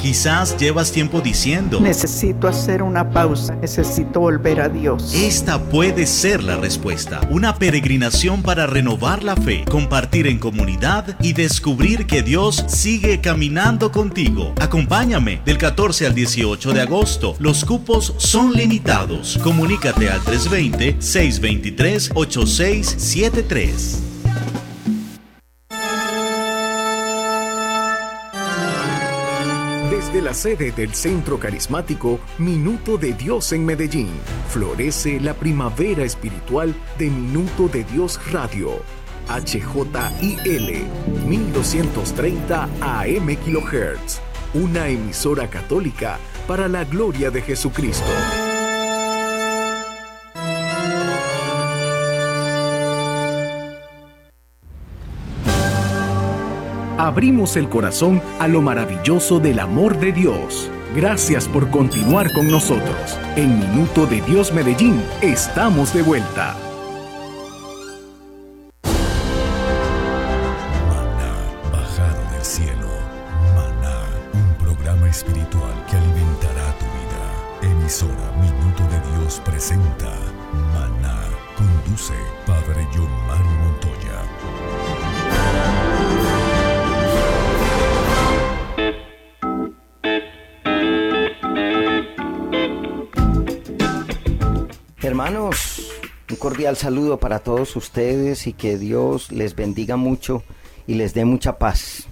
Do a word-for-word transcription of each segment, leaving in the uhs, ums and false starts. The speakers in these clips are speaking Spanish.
Quizás llevas tiempo diciendo: necesito hacer una pausa, necesito volver a Dios. Esta puede ser la respuesta. Una peregrinación para renovar la fe, compartir en comunidad y descubrir que Dios sigue caminando contigo. Acompáñame del catorce al dieciocho de agosto. Los cupos son limitados. Comunícate al tres dos cero, seis dos tres, ocho seis siete tres. Desde la sede del Centro Carismático Minuto de Dios en Medellín, florece la primavera espiritual de Minuto de Dios Radio. H J I L mil doscientos treinta A M kHz, una emisora católica para la gloria de Jesucristo. Abrimos el corazón a lo maravilloso del amor de Dios. Gracias por continuar con nosotros. En Minuto de Dios Medellín, estamos de vuelta. Maná, bajado del cielo. Maná, un programa espiritual que alimentará tu vida. Emisora Minuto de Dios presenta Maná. Conduce Padre John Mario Montoya. Hermanos, un cordial saludo para todos ustedes y que Dios les bendiga mucho y les dé mucha paz.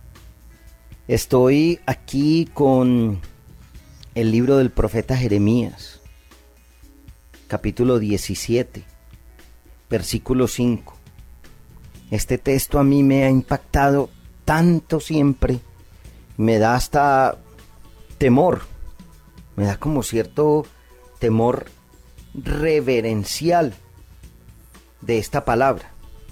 Estoy aquí con el libro del profeta Jeremías, capítulo diecisiete, versículo cinco. Este texto a mí me ha impactado tanto siempre, me da hasta temor, me da como cierto temor reverencial de esta palabra.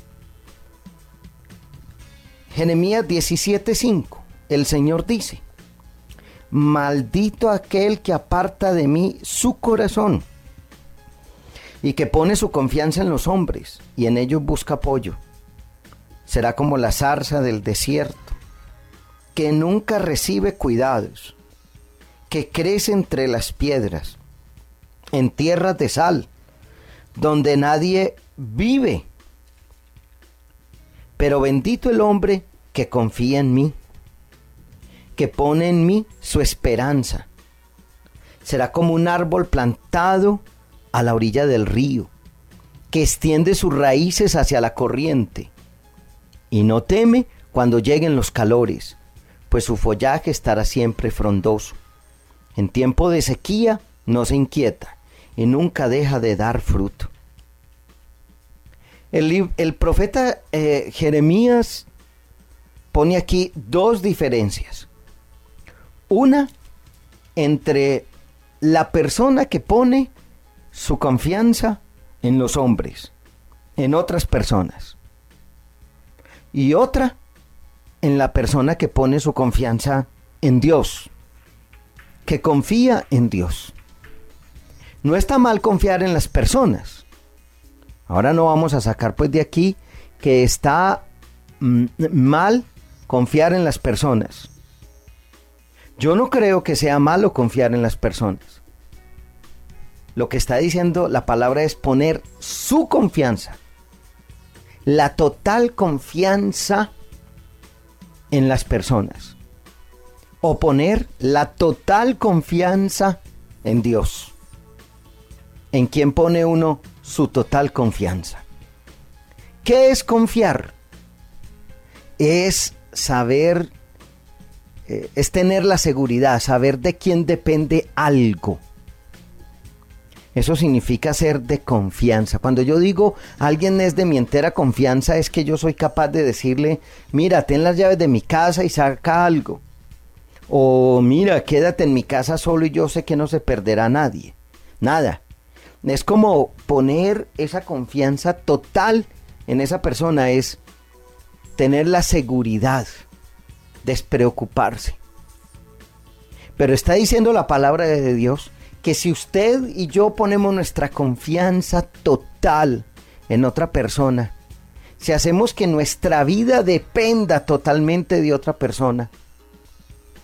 Jeremías diecisiete cinco, el Señor dice: maldito aquel que aparta de mí su corazón y que pone su confianza en los hombres y en ellos busca apoyo. Será como la zarza del desierto, que nunca recibe cuidados, que crece entre las piedras, en tierras de sal, donde nadie vive. Pero bendito el hombre que confía en mí, que pone en mí su esperanza. Será como un árbol plantado a la orilla del río, que extiende sus raíces hacia la corriente, y no teme cuando lleguen los calores, pues su follaje estará siempre frondoso. En tiempo de sequía no se inquieta y nunca deja de dar fruto. El, el profeta eh, Jeremías pone aquí dos diferencias. Una entre la persona que pone su confianza en los hombres, en otras personas. Y otra en la persona que pone su confianza en Dios, que confía en Dios. No está mal confiar en las personas. Ahora no vamos a sacar pues de aquí que está mm, mal confiar en las personas. Yo no creo que sea malo confiar en las personas. Lo que está diciendo la palabra es poner su confianza, la total confianza en las personas, o poner la total confianza en Dios. ¿En quién pone uno su total confianza? ¿Qué es confiar? Es saber, eh, es tener la seguridad, saber de quién depende algo. Eso significa ser de confianza. Cuando yo digo alguien es de mi entera confianza, es que yo soy capaz de decirle: mira, ten las llaves de mi casa y saca algo. O mira, quédate en mi casa solo y yo sé que no se perderá nadie. Nada. Es como poner esa confianza total en esa persona, es tener la seguridad, despreocuparse. Pero está diciendo la palabra de Dios que si usted y yo ponemos nuestra confianza total en otra persona, si hacemos que nuestra vida dependa totalmente de otra persona,